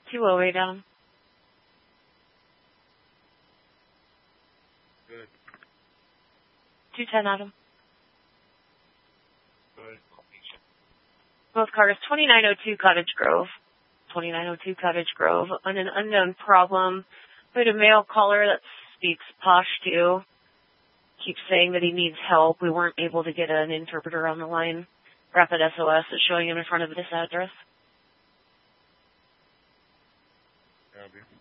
208, Adam. Good. 210, Adam. Good. Both cars, 2902 Cottage Grove. 2902 Cottage Grove. On an unknown problem, we had a male caller that speaks Pashto. Keeps saying that he needs help. We weren't able to get an interpreter on the line. Rapid SOS is showing him in front of this address. Copy.